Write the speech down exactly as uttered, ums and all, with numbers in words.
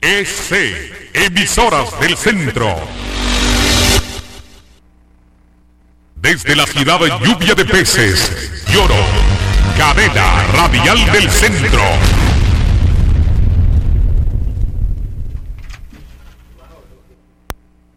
E C, emisoras del centro. Desde la ciudad de Lluvia de Peces, Lloro, cadena radial del centro.